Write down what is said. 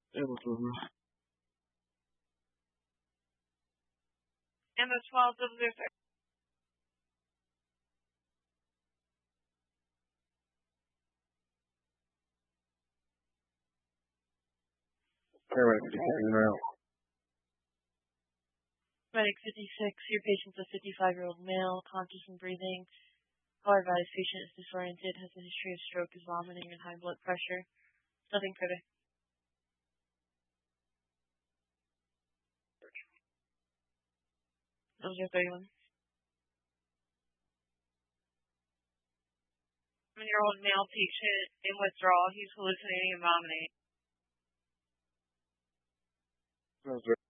And the 12 0. Medic 56, your patient's a 55-year-old male, conscious and breathing. Call advised, patient is disoriented, has a history of stroke, is vomiting, and high blood pressure. Nothing further. Those are 31. 7-year-old male patient in withdrawal. He's hallucinating and vomiting.